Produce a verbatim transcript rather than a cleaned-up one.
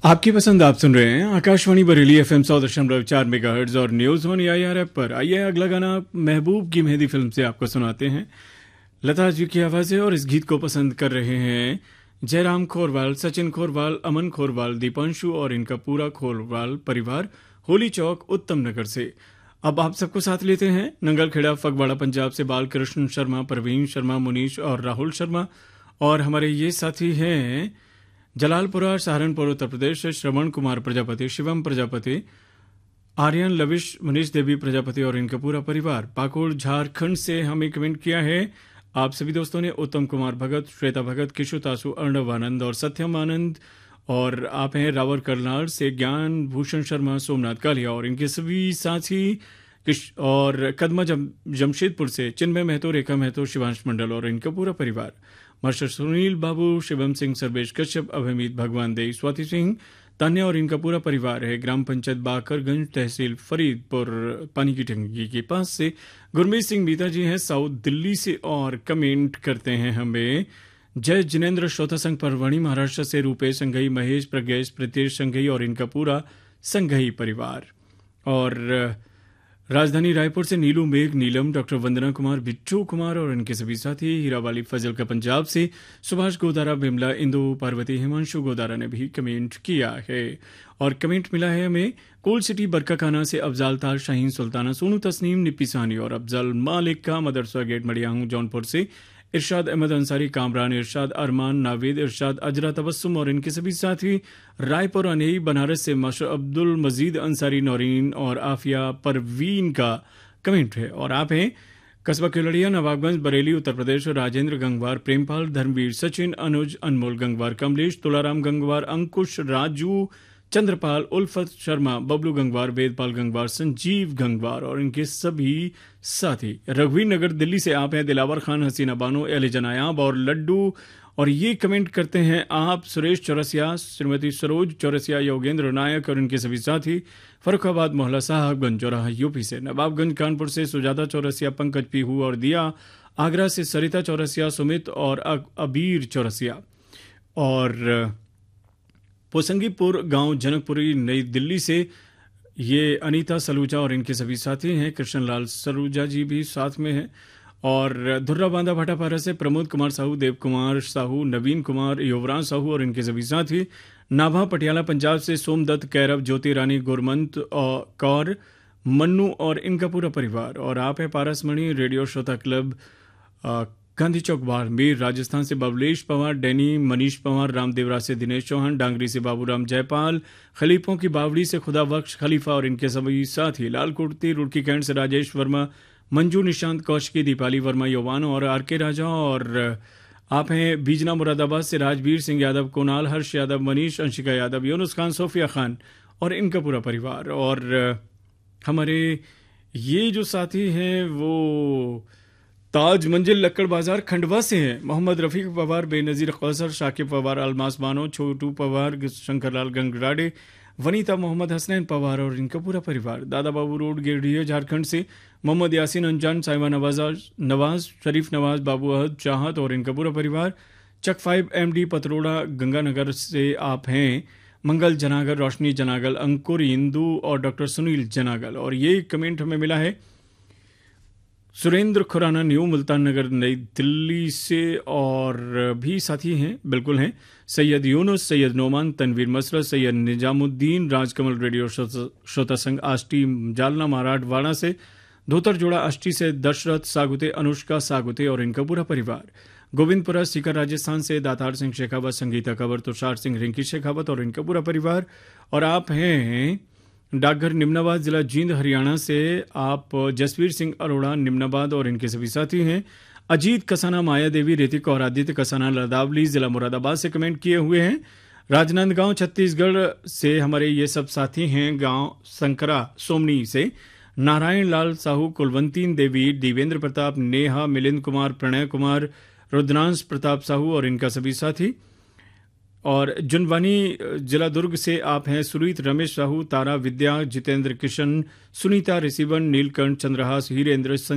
आपकी पसंद आप सुन रहे हैं आकाशवाणी बरेली एफ एम सौ दशमलव चार मेगा हर्ट्ज और news on I R F पर। आइए अगला गाना महबूब की मेहंदी फिल्म से आपको सुनाते हैं। लता जी की आवाज़ है और इस गीत को पसंद कर रहे हैं जयराम खोरवाल, सचिन खोरवाल, अमन खोरवाल, दीपांशु और इनका पूरा खोरवाल परिवार, होली चौक, उत्तम नगर से। अब आप सबको साथ लेते हैं नंगलखेड़ा फगवाड़ा पंजाब से बालकृष्ण शर्मा, प्रवीण शर्मा, मुनीश और राहुल शर्मा। और हमारे ये साथी हैं जलालपुरा सहारनपुर उत्तर प्रदेश से श्रवण कुमार प्रजापति, शिवम प्रजापति, आर्यन, लविश, मनीष देवी प्रजापति और इनका पूरा परिवार। पाकुड़ झारखंड से हमें कमेंट किया है आप सभी दोस्तों ने उत्तम कुमार भगत, श्वेता भगत, किशु तासु, अर्णव आनंद और सत्यम आनंद। और आप हैं रावर करनाल से ज्ञान भूषण शर्मा, सोमनाथ कालिया और इनके सभी साथी। और कदमा जम, जमशेदपुर से चिन्मय महतो, रेखा महतो, शिवांश मंडल और इनका पूरा परिवार। मास्टर सुनील बाबू, शिवम सिंह, सर्वेश कश्यप, अभिमीत भगवान देई, स्वाति सिंह, तान्या और इनका पूरा परिवार है ग्राम पंचायत बाकरगंज, तहसील फरीदपुर, पानी की टंकी के पास से। गुरमीत सिंह मीता जी हैं साउथ दिल्ली से और कमेंट करते हैं हमें जय जिनेन्द्र श्रोता संघ परवाणी महाराष्ट्र से, रूपेश संघई, महेश, प्रज्ञेश, प्रीतेश संघई और इनका पूरा संघई परिवार। और राजधानी रायपुर से नीलू मेघ, नीलम, डॉक्टर वंदना कुमार, बिट्टू कुमार और इनके सभी साथी। हीरावाली फजल का पंजाब से सुभाष गोदारा, बिमला, इंदु, पार्वती, हिमांशु गोदारा ने भी कमेंट किया है। और कमेंट मिला है हमें कोल्ड सिटी बरकाखाना से अफजाल तार, शाहीन सुल्ताना, सोनू तस्नीम, निप्पी सानी और अफजल मालिक का, मदरसा गेट मड़ियाहूं जौनपुर से इरशाद अहमद अंसारी, कामरान इरशाद, अरमान, नावेद इरशाद, अजरा तबस्सुम और इनके सभी साथी। रायपुर अनेई बनारस से मास्टर अब्दुल मजीद अंसारी, नौरीन और आफिया परवीन का कमेंट है। और आप हैं कस्बा केलड़िया, नवाबगंज, बरेली उत्तर प्रदेश। राजेंद्र गंगवार, प्रेमपाल, धर्मवीर, सचिन, अनुज, अनमोल गंगवार, कमलेश, तुलाराम गंगवार, अंकुश, राजू, चंद्रपाल, उल्फत शर्मा, बबलू गंगवार, वेदपाल गंगवार, संजीव गंगवार और इनके सभी साथी। रघुवीर नगर दिल्ली से आप हैं दिलावर खान, हसीना बानो, एलिजा नायाब और लड्डू। और ये कमेंट करते हैं आप सुरेश चौरसिया, श्रीमती सरोज चौरसिया, योगेंद्र नायक और इनके सभी साथी। फरुखाबाद मोहल्ला साहबगंज चौराहा यूपी से। नवाबगंज कानपुर से सुजाता चौरसिया, पंकज पीहू और दिया। आगरा से सरिता चौरसिया, सुमित और अबीर चौरसिया। और पोसंगीपुर गांव, जनकपुरी, नई दिल्ली से ये अनीता सलूजा और इनके सभी साथी हैं। कृष्णलाल सलूजा जी भी साथ में हैं। और धुर्रा बांधा भाटापारा से प्रमोद कुमार साहू, देव कुमार साहू, नवीन कुमार, युवराज साहू और इनके सभी साथी। नाभा पटियाला पंजाब से सोमदत्त, कैरव, ज्योति रानी, गुरमंत कौर, मन्नू और इनका पूरा परिवार। और आप है पारसमणि, रेडियो श्रोता क्लब, आ, गांधी चौक बाड़मेर राजस्थान से बबलेश पवार, डैनी, मनीष पवार, रामदेवरा से दिनेश चौहान, डांगरी से बाबूराम जयपाल, खलीफों की बावड़ी से खुदा बख्श खलीफा और इनके सभी साथी। लालकुर्ती, रुड़की कैंट से राजेश वर्मा, मंजू, निशांत कौशकी, दीपाली वर्मा, योवान और आर के राजा। और आप हैं बीजना मुरादाबाद से राजवीर सिंह यादव, कुणाल, हर्ष यादव, मनीष, अंशिका यादव, यूनुस खान, सोफिया खान और इनका पूरा परिवार। और हमारे ये जो साथी हैं वो ताज मंजिल लक्कड़ बाजार खंडवा से हैं। मोहम्मद रफीक पवार, बेनजीर कौसर, शाकिब पवार, अलमास बानो, छोटू पवार, शंकरलाल गंगराडे, वनीता मोहम्मद, हसनैन पवार और इनका पूरा परिवार। दादा बाबू रोड, गिरडीह झारखंड से मोहम्मद यासीन अंजान, साइमा नवाज नवाज शरीफ नवाज, बाबू अहद चाहत और इनका पूरा परिवार। चक फाइव एम डी पतरोड़ा, गंगानगर से आप हैं मंगल जनागल, रोशनी जनागल, अंकुर इंदू और डॉक्टर सुनील जनागल। और ये कमेंट हमें मिला है सुरेंद्र खुराना, न्यू मुल्तान नगर, नई दिल्ली से। और भी साथी हैं, बिल्कुल हैं, सैयद यूनुस, सैयद नोमान, तनवीर मसरत, सैयद निजामुद्दीन, राजकमल रेडियो श्रोता संघ आष्टी जालना मराठवाड़ा से, धोतर जोड़ा आष्टी से दशरथ सागुते, अनुष्का सागुते और इनका पूरा परिवार। गोविंदपुरा सीकर राजस्थान से दातार सिंह शेखावत, संगीता कंवर, तुषार सिंह, रिंकी शेखावत और इनका पूरा परिवार। और आप हैं डाकघर निमनाबाद, जिला जींद, हरियाणा से आप जसवीर सिंह अरोड़ा, निमनाबाद और इनके सभी साथी हैं। अजीत कसाना, माया देवी, ऋतिक और आदित्य कसाना, लदावली, जिला मुरादाबाद से कमेंट किए हुए हैं। राजनांदगांव छत्तीसगढ़ से हमारे ये सब साथी हैं। गांव संकरा सोमनी से नारायण लाल साहू, कुलवंतीन देवी, देवेंद्र प्रताप, नेहा, मिलिंद कुमार, प्रणय कुमार, रुद्रांश प्रताप साहू और इनका सभी साथी। और जुनवानी, जिला दुर्ग से आप हैं सुरीत, रमेश साहू, तारा, विद्या, जितेंद्र, किशन, सुनीता, ऋषिवन, नीलकंठ, चंद्रहास, हीरेंद्र,